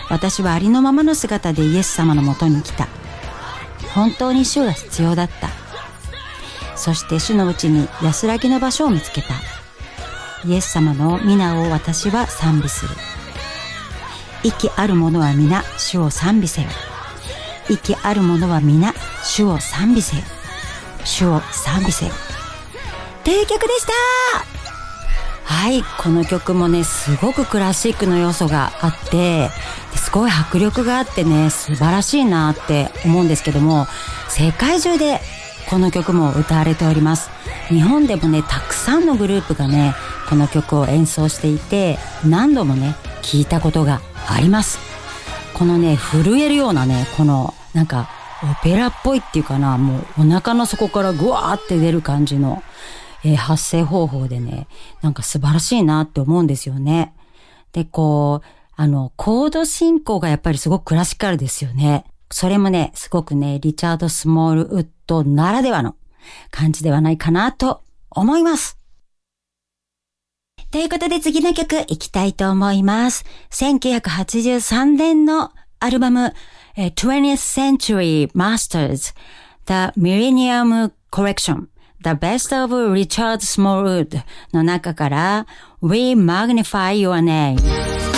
私はありのままの姿でイエス様のもとに来た。本当に主が必要だった。そして主のうちに安らぎの場所を見つけた。イエス様の皆を私は賛美する。息ある者は皆主を賛美せよ。息ある者は皆主を賛美せよ。主を賛美せよ。っていう曲でした。はい、この曲もね、すごくクラシックの要素があって、すごい迫力があってね、素晴らしいなって思うんですけども、世界中でこの曲も歌われております。日本でもね、たくさんのグループがね、この曲を演奏していて、何度もね、聞いたことがあります。このね、震えるようなね、このなんかオペラっぽいっていうかな、もうお腹の底からグワーって出る感じの、発声方法でね、なんか素晴らしいなって思うんですよね。で、こう、コード進行がやっぱりすごくクラシカルですよね。それもね、すごくね、リチャード・スモールウッドならではの感じではないかなと思います。ということで次の曲いきたいと思います。1983年のアルバム、20th Century Masters The Millennium Collection The Best of Richard Smallwood の中から We Magnify Your Name